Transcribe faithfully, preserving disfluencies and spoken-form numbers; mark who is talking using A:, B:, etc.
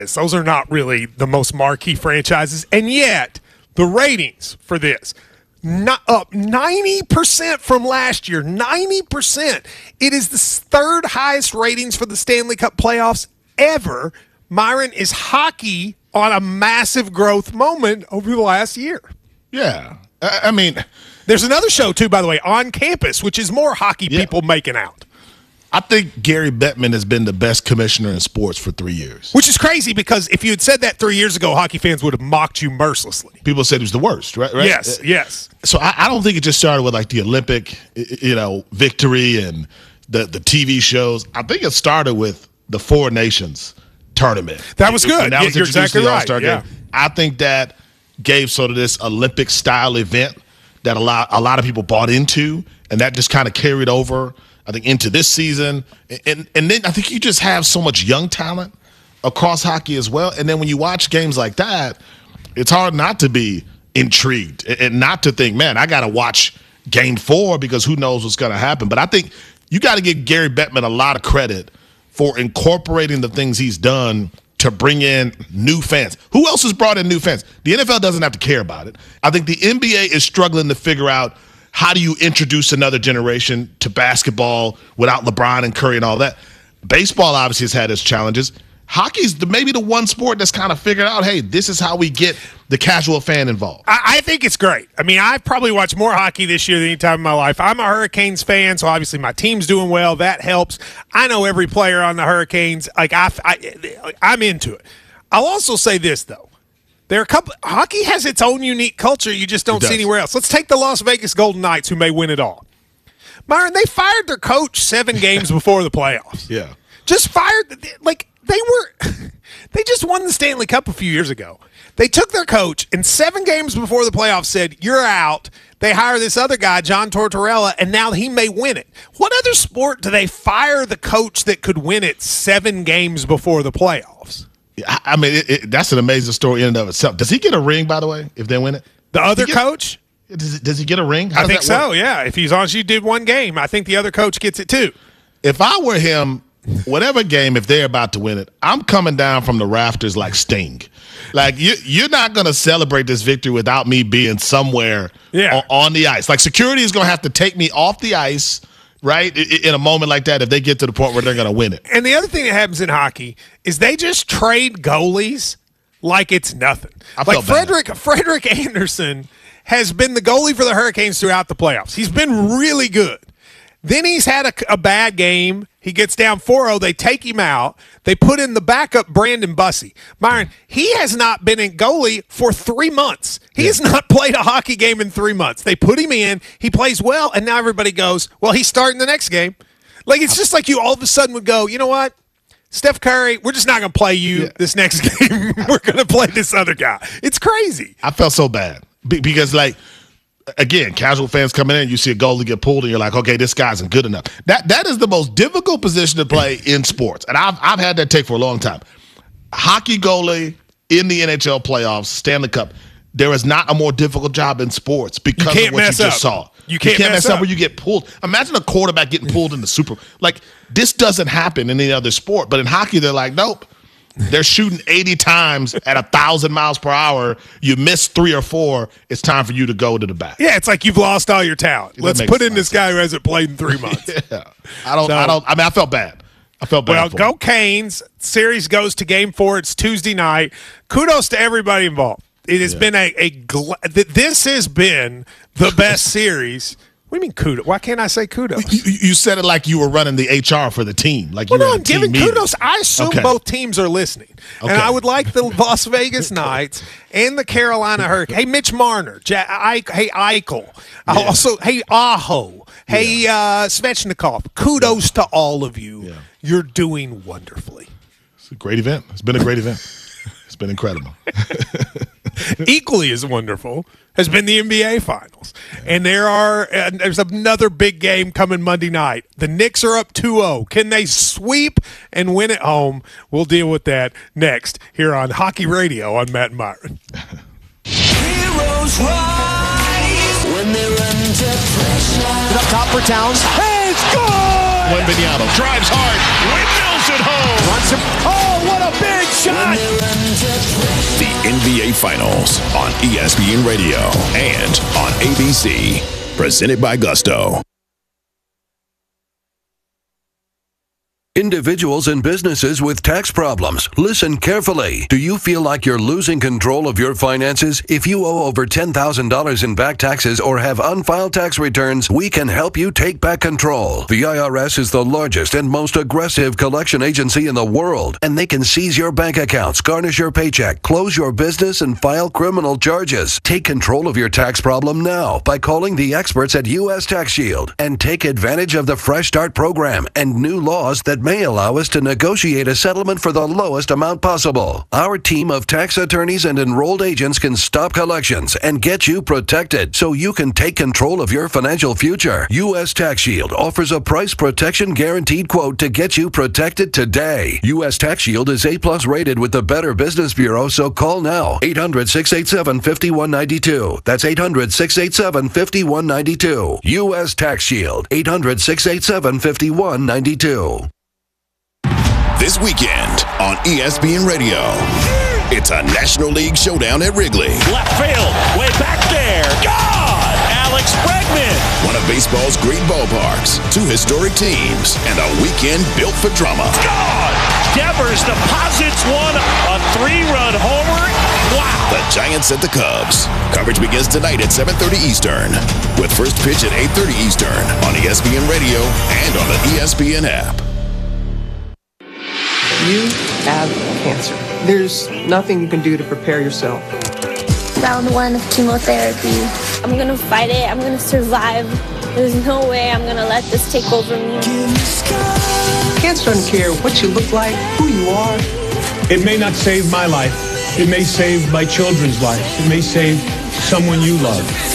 A: Those are not really the most marquee franchises, and yet the ratings for this not up ninety percent from last year. ninety percent. It is the third highest ratings for the Stanley Cup playoffs ever. Myron, is hockey on a massive growth moment over the last year?
B: Yeah. I, I mean,
A: there's another show too, by the way, On Campus, which is more hockey yeah. people making out.
B: I think Gary Bettman has been the best commissioner in sports for three years.
A: Which is crazy because if you had said that three years ago, hockey fans would have mocked you mercilessly.
B: People said he was the worst, right? right?
A: Yes, yes.
B: So I, I don't think it just started with like the Olympic, you know, victory and the, the T V shows. I think it started with the Four Nations tournament.
A: That was good.
B: That
A: yeah,
B: was
A: you're exactly right.
B: All-Star
A: yeah.
B: game. I think that gave sort of this Olympic-style event that a lot, a lot of people bought into, and that just kind of carried over, I think, into this season. And and then I think you just have so much young talent across hockey as well. And then when you watch games like that, it's hard not to be intrigued and not to think, man, I got to watch game four because who knows what's going to happen. But I think you got to give Gary Bettman a lot of credit for incorporating the things he's done to bring in new fans. Who else has brought in new fans? The N F L doesn't have to care about it. I think the N B A is struggling to figure out how do you introduce another generation to basketball without LeBron and Curry and all that. Baseball obviously has had its challenges. Hockey's the, maybe the one sport that's kind of figured out, hey, this is how we get the casual fan involved.
A: I, I think it's great. I mean, I've probably watched more hockey this year than any time in my life. I'm a Hurricanes fan, so obviously my team's doing well. That helps. I know every player on the Hurricanes. Like I, I, I'm into it. I'll also say this, though. There are a couple. Hockey has its own unique culture you just don't see anywhere else. Let's take the Las Vegas Golden Knights, who may win it all. Myron, they fired their coach seven games before the playoffs.
B: Yeah.
A: Just fired. Like, they were – they just won the Stanley Cup a few years ago. They took their coach, and seven games before the playoffs said, you're out. They hire this other guy, John Tortorella, and now he may win it. What other sport do they fire the coach that could win it seven games before the playoffs?
B: I mean, it, it, that's an amazing story in and of itself. Does he get a ring, by the way, if they win it?
A: The other
B: get,
A: coach?
B: Does, does he get a ring? How
A: I think so, yeah. If he's on, you did one game, I think the other coach gets it too.
B: If I were him, whatever game, if they're about to win it, I'm coming down from the rafters like Sting. Like, you, you're not going to celebrate this victory without me being somewhere
A: yeah.
B: on, on the ice. Like, security is going to have to take me off the ice, right, in a moment like that if they get to the point where they're going to win it.
A: And the other thing that happens in hockey is they just trade goalies like it's nothing.
B: I
A: like
B: felt
A: Frederick
B: bad.
A: Frederick Anderson has been the goalie for the Hurricanes throughout the playoffs. He's been really good. Then he's had a, a bad game. He gets down four oh. They take him out. They put in the backup Brandon Bussey. Myron, he has not been in goalie for three months. He yeah. has not played a hockey game in three months. They put him in. He plays well, and now everybody goes, well, he's starting the next game. Like, it's just like you all of a sudden would go, you know what? Steph Curry, we're just not going to play you yeah. this next game. We're going to play this other guy. It's crazy.
B: I felt so bad because, like, again, casual fans coming in, you see a goalie get pulled, and you're like, okay, this guy isn't good enough. That That is the most difficult position to play in sports, and I've, I've had that take for a long time. Hockey goalie in the N H L playoffs, Stanley Cup, there is not a more difficult job in sports because of what you just
A: up.
B: saw.
A: You can't,
B: you can't
A: mess,
B: mess up.
A: up
B: where you get pulled. Imagine a quarterback getting pulled in the Super Bowl. Like, this doesn't happen in any other sport, but in hockey, they're like, nope. They're shooting eighty times at a thousand miles per hour. You miss three or four. It's time for you to go to the back.
A: Yeah, it's like you've lost all your talent.
B: That
A: Let's put in this guy who hasn't played in three months.
B: yeah. I don't.
A: So,
B: I don't. I mean, I felt bad. I felt bad.
A: Well,
B: for
A: go
B: him.
A: Canes. Series goes to game four. It's Tuesday night. Kudos to everybody involved. It has
B: yeah.
A: been a, a gl- this has been the best series. What do you mean kudos? Why can't I say kudos?
B: You, you said it like you were running the H R for the team. Like you
A: well,
B: were
A: no, I'm giving
B: team
A: kudos.
B: meeting.
A: I assume
B: okay.
A: both teams are listening.
B: Okay.
A: And I would like the Las Vegas Knights and the Carolina Hurricanes. Hey, Mitch Marner. Ja- I- hey, Eichel. Yeah. Also, hey, Aho. Hey, yeah. uh, Svechnikov. Kudos yeah. to all of you. Yeah. You're doing wonderfully.
B: It's a great event. It's been a great event. It's been incredible.
A: Equally as wonderful has been the N B A Finals. And there are and there's another big game coming Monday night. The Knicks are up two oh. Can they sweep and win at home? We'll deal with that next here on Hockey Radio on Matt and Myron.
C: Heroes rise when they're under pressure.
D: Up top for Towns. Hey, it's good!
E: Wembanyama drives hard, windmills it
B: it home.
A: Runs him. Oh, what a big shot!
D: The N B A Finals on E S P N Radio and on A B C. Presented by Gusto.
E: Individuals and businesses with tax problems, listen carefully. Do you feel like you're losing control of your finances? If you owe over ten thousand dollars in back taxes or have unfiled tax returns, we can help you take back control. The I R S is the largest and most aggressive collection agency in the world, and they can seize your bank accounts, garnish your paycheck, close your business, and file criminal charges. Take control of your tax problem now by calling the experts at U S Tax Shield and take advantage of the Fresh Start program and new laws that may allow us to negotiate a settlement for the lowest amount possible. Our team of tax attorneys and enrolled agents can stop collections and get you protected so you can take control of your financial future. U S Tax Shield offers a price protection guaranteed quote to get you protected today. U S Tax Shield is A plus rated with the Better Business Bureau, so call now. eight hundred, six eight seven, five one nine two. That's eight hundred, six eight seven, five one nine two. U S Tax Shield. eight hundred, six eight seven, five one nine two.
D: This weekend on E S P N Radio, it's a National League showdown at Wrigley.
F: Left field, way back there. God! Alex Bregman.
D: One of baseball's great ballparks, two historic teams, and a weekend built for drama.
F: God! Devers deposits one, a three-run homer. Wow!
D: The Giants at the Cubs. Coverage begins tonight at seven thirty Eastern, with first pitch at eight thirty Eastern on E S P N Radio and on the E S P N app.
G: You have cancer. There's nothing you can do to prepare yourself.
H: Round one of chemotherapy. I'm gonna fight it. I'm gonna survive. There's no way I'm gonna let this take over me.
G: Cancer doesn't care what you look like, who you are.
I: It may not save my life. It may save my children's lives. It may save someone you love.